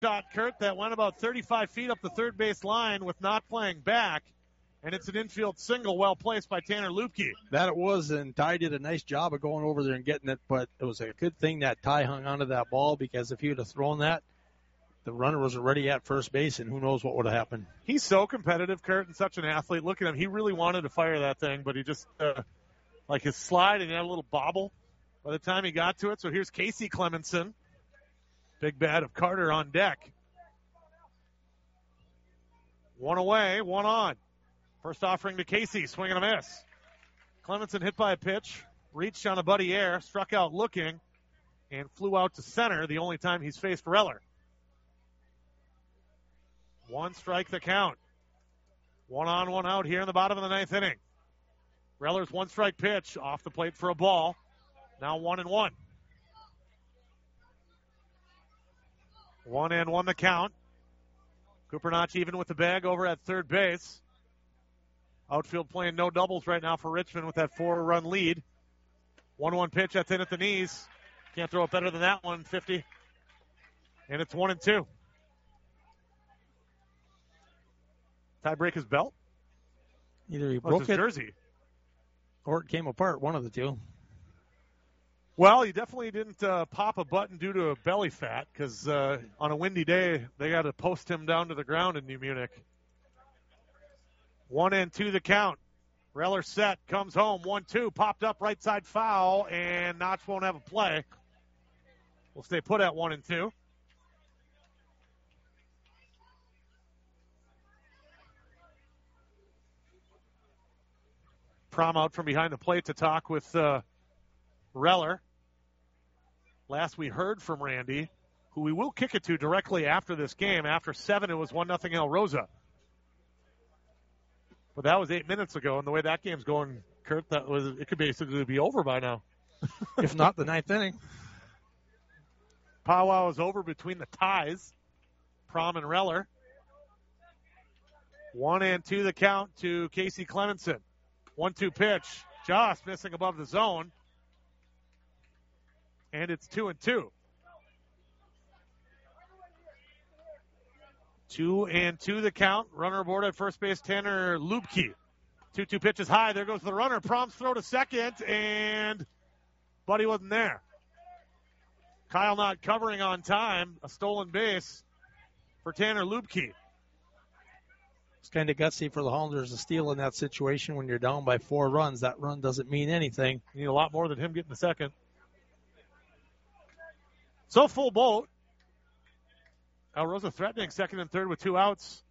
shot, Kurt, that went about 35 feet up the third base line with not playing back. And it's an infield single well placed by Tanner Lupke. That it was, and Ty did a nice job of going over there and getting it, but it was a good thing that Ty hung onto that ball, because if he would have thrown that, the runner was already at first base, and who knows what would have happened. He's so competitive, Kurt, and such an athlete. Look at him. He really wanted to fire that thing, but he just, like his slide, and he had a little bobble by the time he got to it. So here's Casey Clemenson. Big bat of Carter on deck. One away, one on. First offering to Casey, swing and a miss. Clemenson hit by a pitch, reached on a Buddy Air, struck out looking, and flew out to center, the only time he's faced Reller. One strike the count. One on, one out here in the bottom of the ninth inning. Reller's one strike pitch off the plate for a ball. Now 1-1. 1-1 the count. Cooper Notch even with the bag over at third base. Outfield playing no doubles right now for Richmond with that 4-run lead. 1-1 pitch, that's in at the knees. Can't throw it better than that one, 50. And it's 1-2. Ty break his belt? Either he broke his jersey. Or it came apart, one of the two. Well, he definitely didn't pop a button due to a belly fat, because on a windy day, they got to post him down to the ground in New Munich. 1-2 the count. Reller set, comes home, 1-2, popped up right side foul, and Notch won't have a play. We'll stay put at 1-2. Prom out from behind the plate to talk with Reller. Last we heard from Randy, who we will kick it to directly after this game. After 7, it was 1-0 El Rosa. But that was 8 minutes ago, and the way that game's going, Kurt, it could basically be over by now. If not the ninth inning. Powwow is over between the ties, Prom and Reller. 1-2 the count to Casey Clemenson. 1-2 pitch, just missing above the zone. And it's 2-2. 2-2 the count. Runner aboard at first base, Tanner Lupke. 2-2 pitches high. There goes the runner. Prom's throw to second, and Buddy wasn't there. Kyle not covering on time. A stolen base for Tanner Lupke. It's kind of gutsy for the Hollanders to steal in that situation when you're down by 4 runs. That run doesn't mean anything. You need a lot more than him getting the second. So full boat. El Rosa threatening second and third with 2 outs.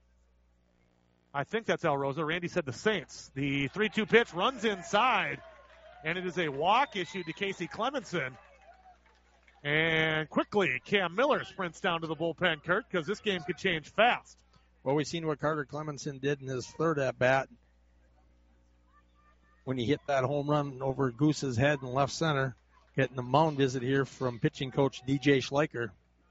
I think that's El Rosa. Randy said the Saints. The 3-2 pitch runs inside, and it is a walk issued to Casey Clemenson. And quickly, Cam Miller sprints down to the bullpen, Kurt, because this game could change fast. Well, we've seen what Carter Clemenson did in his third at-bat when he hit that home run over Goose's head in left center, getting the mound visit here from pitching coach DJ Schleicher.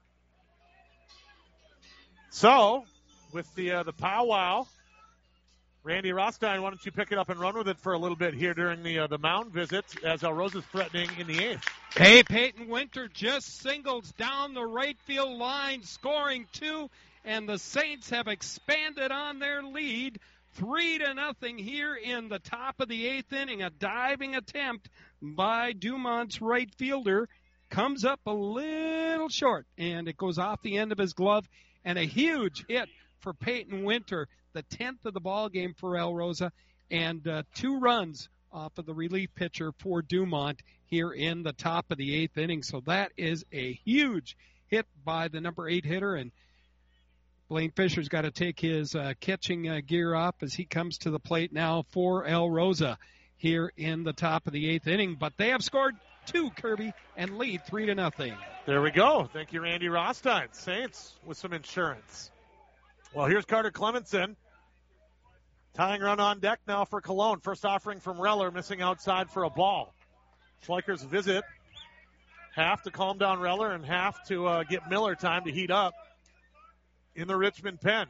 So, with the powwow, Randy Rothstein, why don't you pick it up and run with it for a little bit here during the mound visit as El Rosa's threatening in the 8th. Hey, Peyton Winter just singles down the right field line, scoring 2, and the Saints have expanded on their lead 3-0 here in the top of the 8th inning. A diving attempt by Dumont's right fielder comes up a little short, and it goes off the end of his glove, and a huge hit for Peyton Winter, the 10th of the ball game for El Rosa, and 2 runs off of the relief pitcher for Dumont here in the top of the 8th inning. So that is a huge hit by the number 8 hitter, and Blaine Fisher's got to take his catching gear off as he comes to the plate now for El Rosa here in the top of the 8th inning. But they have scored 2, Kirby, and lead 3-0. There we go. Thank you, Randy Rothstein. Saints with some insurance. Well, here's Carter Clemenson. Tying run on deck now for Cologne. First offering from Reller, missing outside for a ball. Schleicher's visit. Half to calm down Reller and half to get Miller time to heat up in the Richmond pen.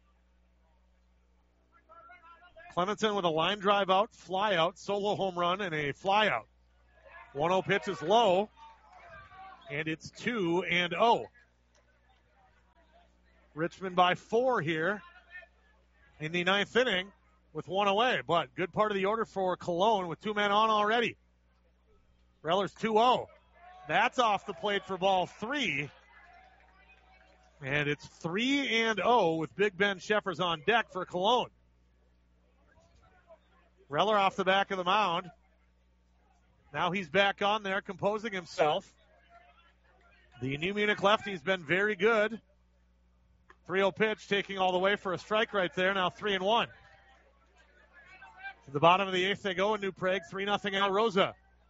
Clemenson with a line drive out, fly out, solo home run, and a fly out. 1-0 pitch is low, and it's 2-0. Richmond by 4 here in the 9th inning with 1 away. But good part of the order for Cologne with 2 men on already. Reller's 2-0. That's off the plate for ball 3. And it's 3-0 with Big Ben Sheffers on deck for Cologne. Reller off the back of the mound. Now he's back on there, composing himself. The New Munich lefty's been very good. 3-0 pitch, taking all the way for a strike right there. Now 3-1. To the bottom of the 8th they go in New Prague. 3-0 Al Rosa.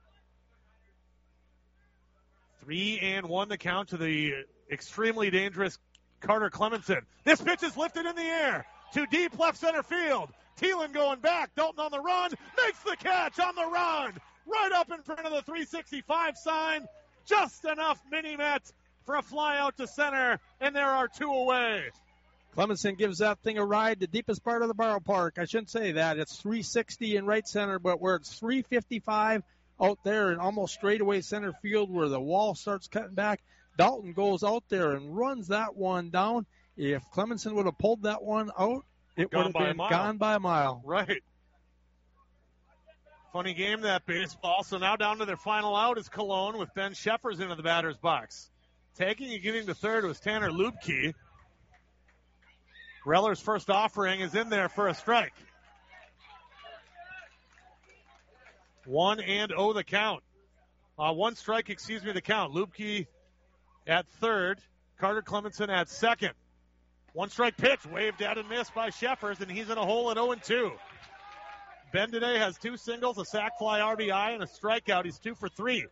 3-1 the count to the extremely dangerous Carter Clemenson. This pitch is lifted in the air to deep left center field. Thielen going back. Dalton on the run. Makes the catch on the run. Right up in front of the 365 sign. Just enough mini-met for a fly out to center, and there are 2 away. Clemenson gives that thing a ride, the deepest part of the ballpark. I shouldn't say that. It's 360 in right center, but where it's 355 out there in almost straightaway center field where the wall starts cutting back, Dalton goes out there and runs that one down. If Clemenson would have pulled that one out, it would have been gone by a mile. Right. Funny game, that baseball. So now down to their final out is Cologne with Ben Sheffers into the batter's box. Taking and getting to third was Tanner Lubke. Reller's first offering is in there for a strike. 1-0 the count. 1 strike, the count. Lubke at third. Carter Clemenson at second. 1 strike pitch, waved out and missed by Sheffers, and he's in a hole at 0-2. Ben today has 2 singles, a sac fly RBI, and a strikeout. He's 2 for 3.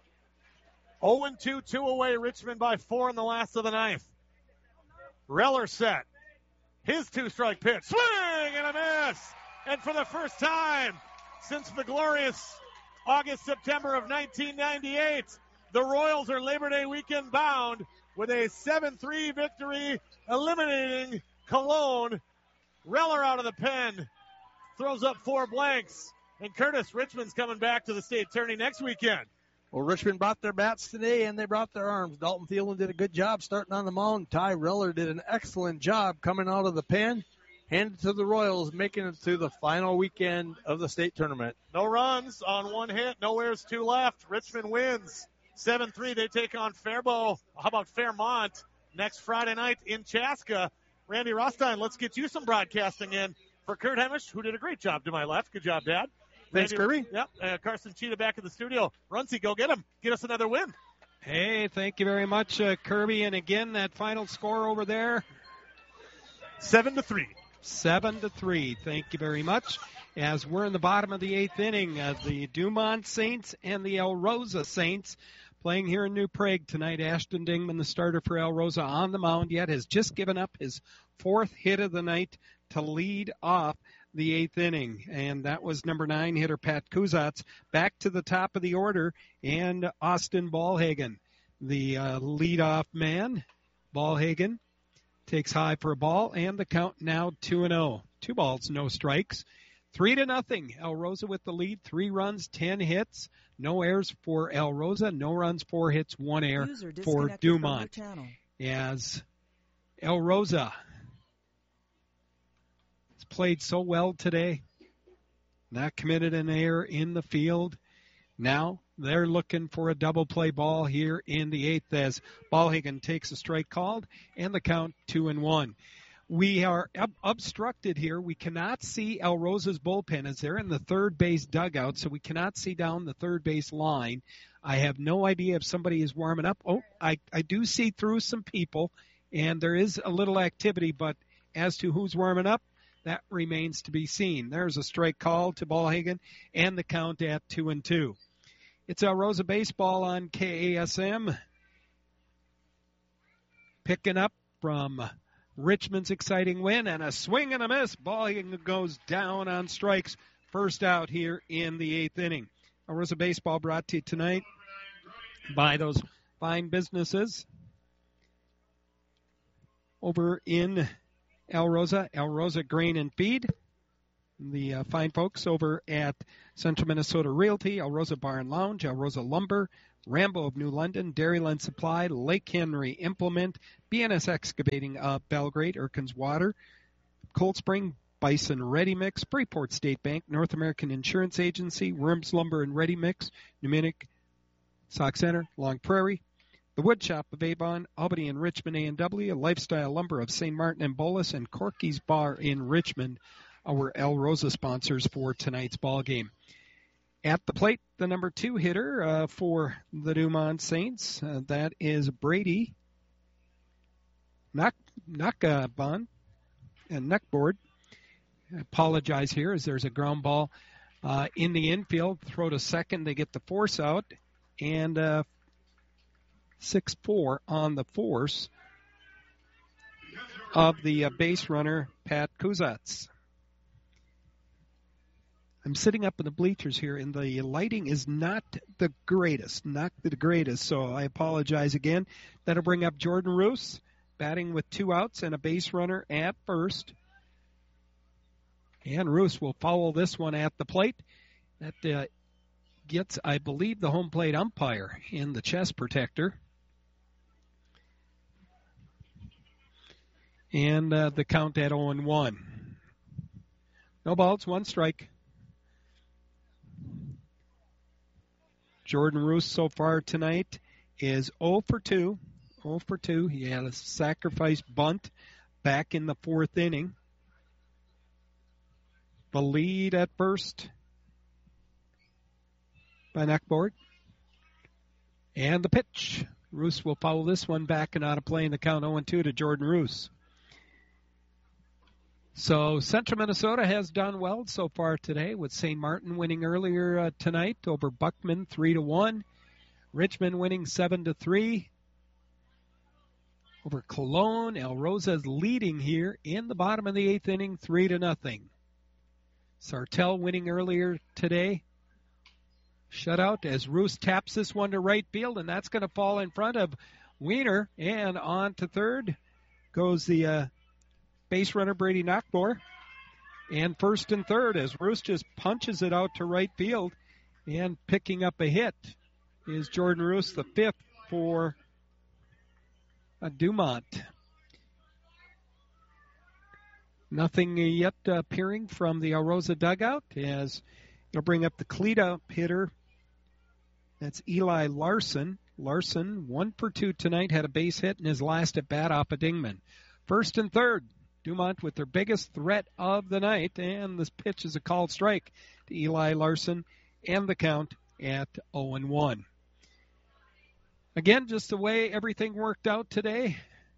0-2, 2 away. Richmond by 4 in the last of the 9th. Reller set. His 2-strike pitch. Swing and a miss. And for the first time since the glorious August-September of 1998, the Royals are Labor Day weekend bound with a 7-3 victory, eliminating Cologne. Reller out of the pen. Throws up 4 blanks. And Curtis, Richmond's coming back to the state tourney next weekend. Well, Richmond brought their bats today, and they brought their arms. Dalton Thielen did a good job starting on the mound. Ty Reller did an excellent job coming out of the pen. Handed to the Royals, making it to the final weekend of the state tournament. No runs on 1 hit. No errors, 2 left. Richmond wins 7-3. They take on Faribault. How about Fairmont next Friday night in Chaska? Randy Rostein, let's get you some broadcasting in for Kurt Hemish, who did a great job to my left. Good job, Dad. Thanks, Kirby. Yep. Carson Cheetah back in the studio. Runcie, go get him. Get us another win. Hey, thank you very much, Kirby. And again, that final score over there. 7-3. 7-3. Thank you very much. As we're in the bottom of the 8th inning, the Dumont Saints and the El Rosa Saints playing here in New Prague tonight. Ashton Dingman, the starter for El Rosa, on the mound yet, has just given up his 4th hit of the night to lead off the 8th inning, and that was number 9 hitter Pat Kuzatz. Back to the top of the order, and Austin Ballhagen, the leadoff man. Ballhagen takes high for a ball, and the count now 2-0. 2 balls, no strikes. 3-0. El Rosa with the lead. 3 runs, 10 hits. No errors for El Rosa. No runs, 4 hits, 1 error for Dumont. As El Rosa played so well today, not committed an error in the field. Now they're looking for a double play ball here in the 8th as Ballhagen takes a strike called, and the count 2-1. We are obstructed here. We cannot see El Rosa's bullpen as they're in the third base dugout, so we cannot see down the third base line. I have no idea if somebody is warming up. Oh, I do see through some people, and there is a little activity, but as to who's warming up, that remains to be seen. There's a strike call to Ballhagen, and the count at 2-2. It's El Rosa baseball on KASM. Picking up from Richmond's exciting win, and a swing and a miss. Ballhagen goes down on strikes. First out here in the 8th inning. El Rosa baseball brought to you tonight by those fine businesses over in El Rosa Grain and Feed, the fine folks over at Central Minnesota Realty, El Rosa Bar and Lounge, El Rosa Lumber, Rambo of New London, Dairyland Supply, Lake Henry Implement, BNS Excavating of Belgrade, Erkins Water, Cold Spring, Bison Ready Mix, Freeport State Bank, North American Insurance Agency, Worms Lumber and Ready Mix, New Munich Sock Center, Long Prairie, the Wood Shop of Avon, Albany and Richmond A&W, Lifestyle Lumber of St. Martin and Bolus, and Corky's Bar in Richmond, our El Rosa sponsors for tonight's ball game. At the plate, the number 2 hitter for the Dumont Saints, that is Brady Nakabon and Neckboard. I apologize here as there's a ground ball in the infield. Throw to second, they get the force out, and 6-4 on the force of the base runner, Pat Kuzatz. I'm sitting up in the bleachers here, and the lighting is not the greatest, so I apologize again. That'll bring up Jordan Roos, batting with 2 outs and a base runner at first. And Roos will foul this one at the plate. That gets, I believe, the home plate umpire in the chest protector. And the count at 0-1. No balls, 1 strike. Jordan Roos so far tonight is 0 for 2. 0 for 2. He had a sacrifice bunt back in the 4th inning. The lead at first by Neckboard. And the pitch. Roos will foul this one back and out of play in the count 0-2 to Jordan Roos. So Central Minnesota has done well so far today, with St. Martin winning earlier tonight over Buckman 3-1. Richmond winning 7-3 over Cologne. El Rosa's leading here in the bottom of the 8th inning, 3-0. Sartell winning earlier today. Shutout as Roos taps this one to right field, and that's going to fall in front of Wiener. And on to third goes the base runner Brady Knockmore. And first and third as Roos just punches it out to right field. And picking up a hit is Jordan Roos, the 5th for Dumont. Nothing yet appearing from the El Rosa dugout as it'll bring up the cleanup hitter. That's Eli Larson. Larson, 1 for 2 tonight, had a base hit in his last at bat off of Dingman. First and third, Dumont with their biggest threat of the night, and this pitch is a called strike to Eli Larson, and the count at 0-1. Again, just the way everything worked out today.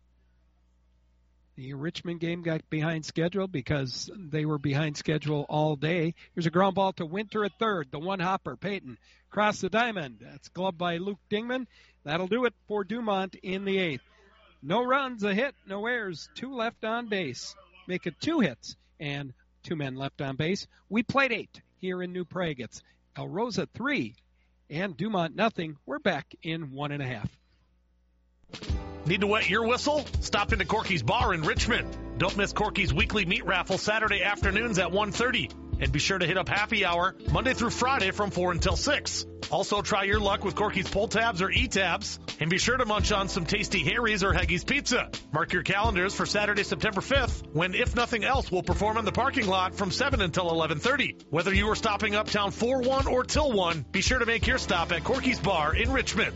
The Richmond game got behind schedule because they were behind schedule all day. Here's a ground ball to Winter at third. The one-hopper, Peyton, across the diamond. That's gloved by Luke Dingman. That'll do it for Dumont in the 8th. No runs, a hit, no errors, 2 left on base. Make it 2 hits and 2 men left on base. We played 8 here in New Prague. It's El Rosa 3 and Dumont nothing. We're back in 1.5. Need to wet your whistle? Stop into Corky's Bar in Richmond. Don't miss Corky's weekly meat raffle Saturday afternoons at 1:30. And be sure to hit up happy hour Monday through Friday from 4 until 6. Also, try your luck with Corky's pull tabs or E-tabs. And be sure to munch on some tasty Harry's or Heggy's Pizza. Mark your calendars for Saturday, September 5th, when If Nothing Else will perform in the parking lot from 7 until 11:30. Whether you are stopping uptown for 1 or till 1, be sure to make your stop at Corky's Bar in Richmond.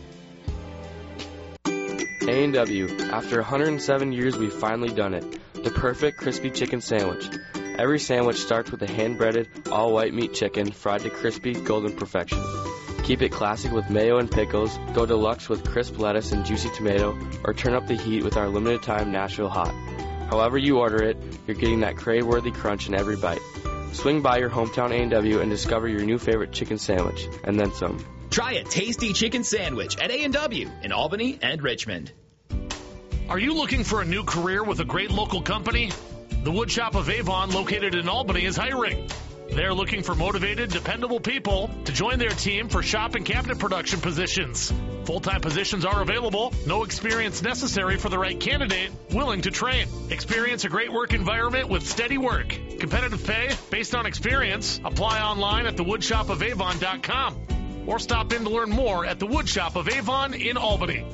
A&W. After 107 years, we've finally done it. The perfect crispy chicken sandwich. Every sandwich starts with a hand-breaded, all-white meat chicken fried to crispy, golden perfection. Keep it classic with mayo and pickles, go deluxe with crisp lettuce and juicy tomato, or turn up the heat with our limited-time Nashville Hot. However you order it, you're getting that crave-worthy crunch in every bite. Swing by your hometown A&W and discover your new favorite chicken sandwich, and then some. Try a tasty chicken sandwich at A&W in Albany and Richmond. Are you looking for a new career with a great local company? The Woodshop of Avon, located in Albany, is hiring. They're looking for motivated, dependable people to join their team for shop and cabinet production positions. Full-time positions are available. No experience necessary for the right candidate, willing to train. Experience a great work environment with steady work. Competitive pay based on experience. Apply online at thewoodshopofavon.com. or stop in to learn more at the Wood Shop of Avon in Albany.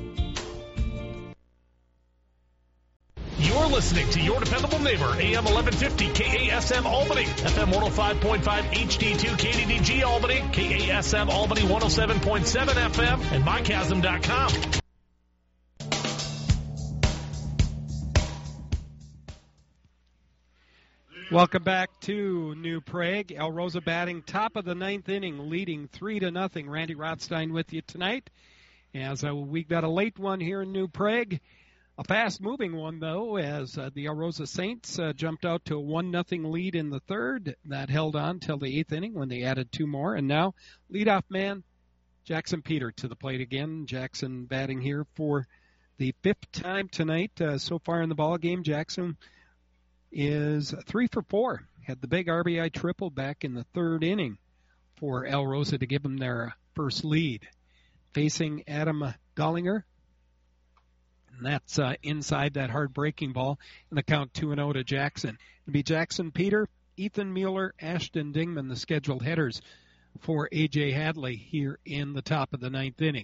You're listening to your dependable neighbor, AM 1150 KASM Albany, FM 105.5 HD2 KDDG Albany, KASM Albany 107.7 FM, and mychasm.com. Welcome back to New Prague. El Rosa batting top of the ninth inning, leading 3-0. Randy Rothstein with you tonight. As we got a late one here in New Prague. A fast-moving one, though, as the El Rosa Saints jumped out to a 1-0 lead in the third. That held on till the eighth inning when they added two more. And now, leadoff man, Jackson Peter to the plate again. Jackson batting here for the fifth time tonight. So far in the ball game, Jackson is 3 for 4. Had the big RBI triple back in the third inning for El Rosa to give them their first lead. Facing Adam Dollinger. And that's inside that hard breaking ball. And the count 2-0 to Jackson. It'll be Jackson Peter, Ethan Mueller, Ashton Dingman, the scheduled hitters for A.J. Hadley here in the top of the ninth inning.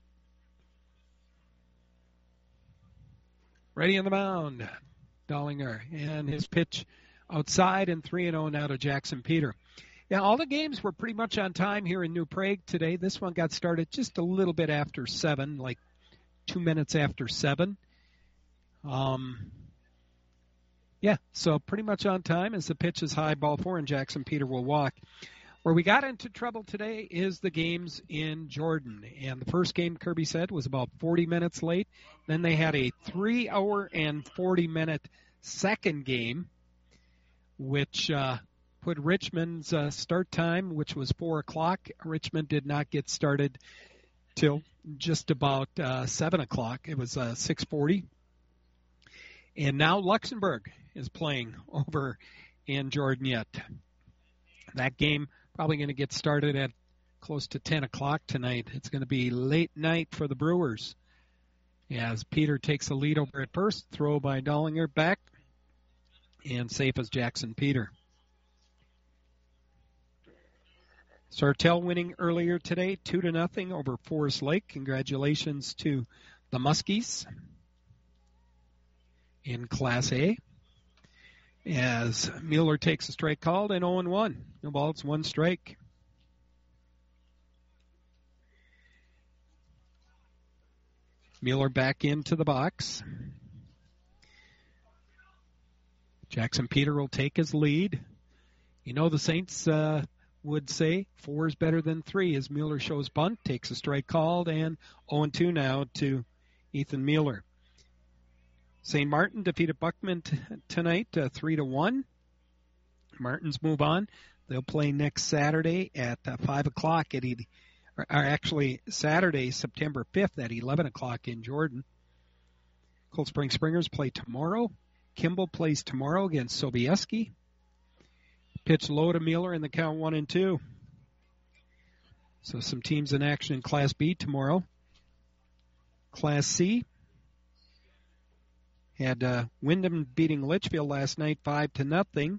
Ready on the mound, Dollinger. And his pitch outside, and 3-0 now to Jackson Peter. Yeah, all the games were pretty much on time here in New Prague today. This one got started just a little bit after 7, like 2 minutes after 7. So pretty much on time as the pitch is high, ball 4, and Jackson Peter will walk. Where we got into trouble today is the games in Jordan. And the first game, Kirby said, was about 40 minutes late. Then they had a 3-hour and 40-minute second game, which put Richmond's start time, which was 4 o'clock. Richmond did not get started till just about 7 o'clock. It was 6:40. And now Luxembourg is playing over in Jordan yet. That game probably going to get started at close to 10 o'clock tonight. It's going to be late night for the Brewers. As Peter takes the lead over at first, throw by Dollinger back, and safe as Jackson Peter. Sartell winning earlier today, 2-0 over Forest Lake. Congratulations to the Muskies in Class A. As Mueller takes a strike called and 0-1. No balls, 1 strike. Mueller back into the box. Jackson Peter will take his lead. You know the Saints would say 4 is better than 3 as Mueller shows bunt, takes a strike called, and 0-2 now to Ethan Mueller. St. Martin defeated Buckman tonight 3-1. Martins move on. They'll play next Saturday at 5 o'clock Saturday, September 5th at 11 o'clock in Jordan. Cold Spring Springers play tomorrow. Kimball plays tomorrow against Sobieski. Pitch low to Mueller in the count 1-2. So some teams in action in Class B tomorrow. Class C had Wyndham beating Litchfield last night 5-0.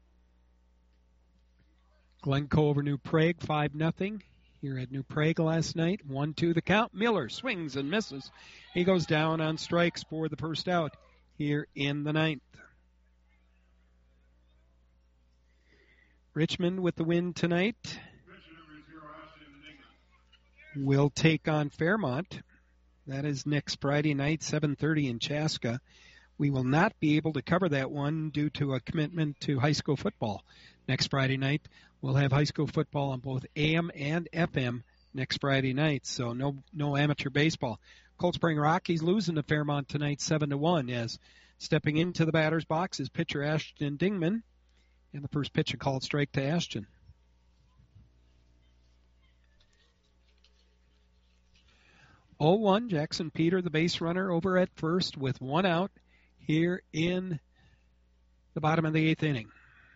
Glencoe over New Prague 5-0 here at New Prague last night. 1-2 the count. Mueller swings and misses. He goes down on strikes for the first out here in the ninth. Richmond with the win tonight will take on Fairmont. That is next Friday night, 7:30 in Chaska. We will not be able to cover that one due to a commitment to high school football. Next Friday night, we'll have high school football on both AM and FM next Friday night, so no amateur baseball. Cold Spring Rockies losing to Fairmont tonight 7-1 as stepping into the batter's box is pitcher Ashton Dingman, and the first pitch a called strike to Ashton. Jackson Peter, the base runner, over at first with 1 out here in the bottom of the 8th inning.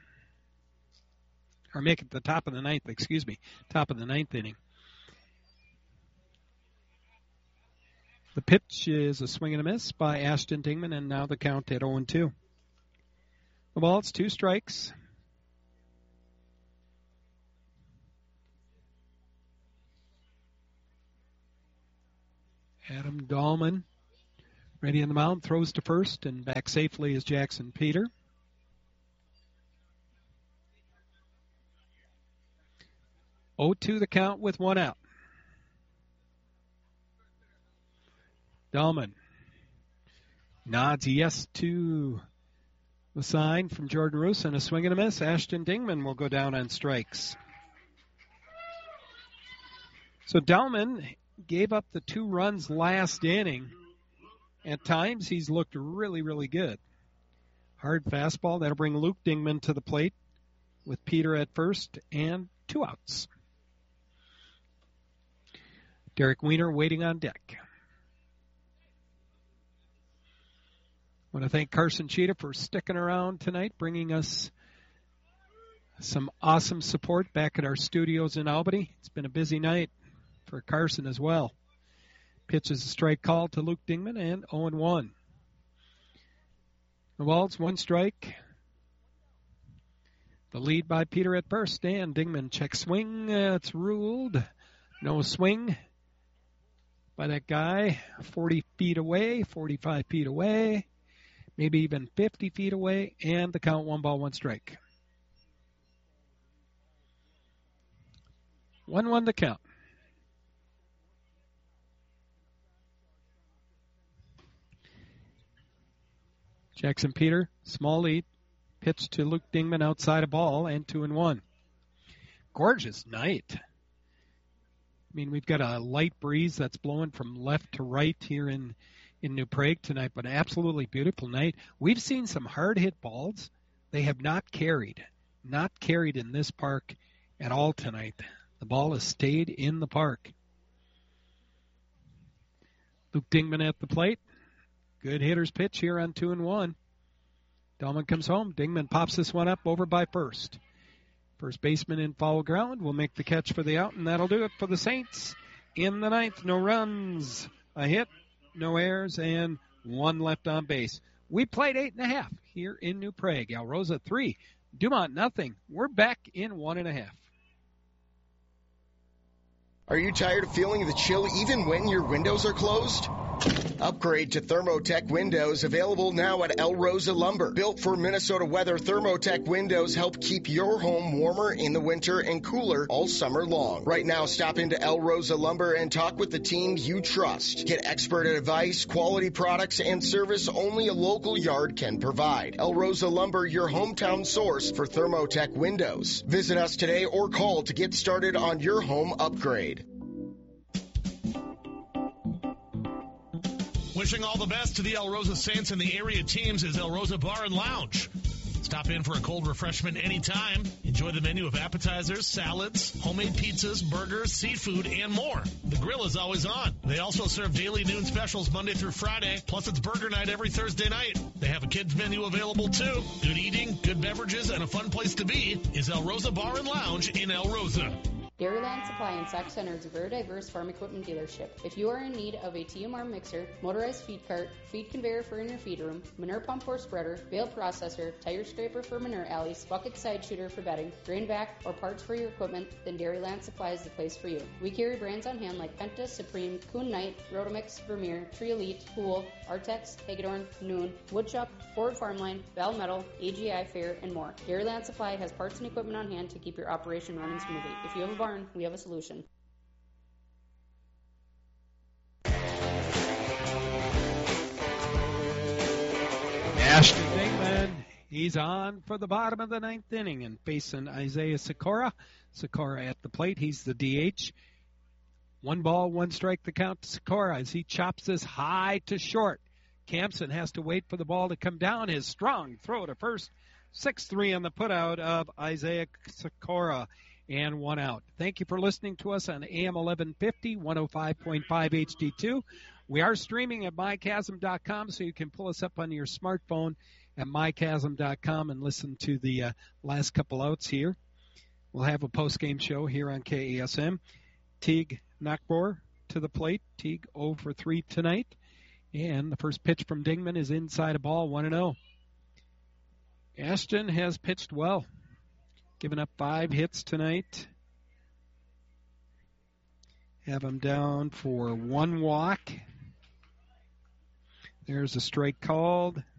Or make it the top of the 9th, top of the 9th inning. The pitch is a swing and a miss by Ashton Dingman, and now the count at 0-2. The ball, it's 2 strikes. Adam Dahlman ready on the mound, throws to first, and back safely is Jackson Peter. Oh, 2 the count with 1 out. Dahlman nods yes to the sign from Jordan Roos, and a swing and a miss. Ashton Dingman will go down on strikes. So Dahlman gave up the 2 runs last inning. At times, he's looked really, really good. Hard fastball. That'll bring Luke Dingman to the plate with Peter at first and 2 outs. Derek Weiner waiting on deck. I want to thank Carson Cheetah for sticking around tonight, bringing us some awesome support back at our studios in Albany. It's been a busy night for Carson as well. Pitches a strike call to Luke Dingman, and 0-1. The Walls, 1 strike. The lead by Peter at first, and Dingman check swing. It's ruled. No swing by that guy. 40 feet away, 45 feet away, maybe even 50 feet away, and the count 1 ball, 1 strike. 1-1 the count. Jackson Peter, small lead, pitch to Luke Dingman outside a ball, and 2-1. Gorgeous night. I mean, we've got a light breeze that's blowing from left to right here in New Prague tonight, but an absolutely beautiful night. We've seen some hard hit balls. They have not carried in this park at all tonight. The ball has stayed in the park. Luke Dingman at the plate. Good hitter's pitch here on 2-1. Dahlman comes home. Dingman pops this one up over by first. First baseman in foul ground will make the catch for the out, and that'll do it for the Saints. In the 9th, no runs, a hit, no errors, and 1 left on base. We played 8.5 here in New Prague. Alrosa 3, Dumont nothing. We're back in 1.5. Are you tired of feeling the chill even when your windows are closed? Upgrade to Thermotech windows, available now at El Rosa Lumber. Built for Minnesota weather, Thermotech windows help keep your home warmer in the winter and cooler all summer long. Right now, stop into El Rosa Lumber and talk with the team you trust. Get expert advice, quality products, and service only a local yard can provide. El Rosa Lumber, your hometown source for Thermotech windows. Visit us today or call to get started on your home upgrade. Wishing all the best to the El Rosa Saints and the area teams is El Rosa Bar and Lounge. Stop in for a cold refreshment anytime. Enjoy the menu of appetizers, salads, homemade pizzas, burgers, seafood, and more. The grill is always on. They also serve daily noon specials Monday through Friday, plus it's burger night every Thursday night. They have a kids menu available too. Good eating, good beverages, and a fun place to be is El Rosa Bar and Lounge in El Rosa. Dairyland Supply and Sac Center is a very diverse farm equipment dealership. If you are in need of a TMR mixer, motorized feed cart, feed conveyor for in your feed room, manure pump or spreader, bale processor, tire scraper for manure alleys, bucket side shooter for bedding, grain back, or parts for your equipment, then Dairyland Supply is the place for you. We carry brands on hand like Penta, Supreme, Kuhn Knight, Rotomix, Vermeer, Tree Elite, Pool, Artex, Hagedorn, Noon, Woodchuck, Ford Farmline, Val Metal, AGI Fair, and more. Dairyland Supply has parts and equipment on hand to keep your operation running smoothly. If you have a barn, we have a solution. Ashton Dingman, he's on for the bottom of the 9th inning and facing Isaiah Sikora. Sikora at the plate, he's the DH. 1 ball, 1 strike the count to Sikora as he chops this high to short. Campson has to wait for the ball to come down. His strong throw to first. 6-3 on the putout of Isaiah Sikora. And 1 out. Thank you for listening to us on AM 1150, 105.5 HD2. We are streaming at mychasm.com, so you can pull us up on your smartphone at mychasm.com and listen to the last couple outs here. We'll have a post-game show here on KASM. Teague Knockboer to the plate. Teague 0 for 3 tonight. And the first pitch from Dingman is inside a ball, 1-0. Ashton has pitched well. Giving up 5 hits tonight. Have him down for 1 walk There's a strike called.